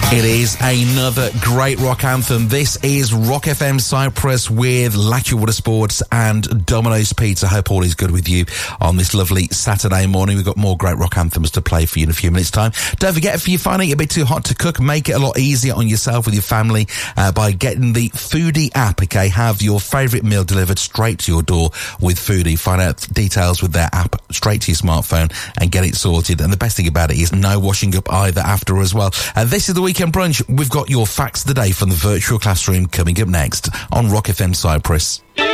It is another great rock anthem. This is Rock FM Cyprus with Lackey Water Sports and Domino's Pizza. Hope all is good with you on this lovely Saturday morning. We've got more great rock anthems to play for you in a few minutes' time. Don't forget, if you're finding it a bit too hot to cook, make it a lot easier on yourself with your family by getting the Foodie app, okay? Have your favourite meal delivered straight to your door with Foodie. Find out details with their app straight to your smartphone and get it sorted. And the best thing about it is no washing up either after as well. This is the Weekend Brunch. We've got your facts of the day from the virtual classroom coming up next on Rock FM Cyprus.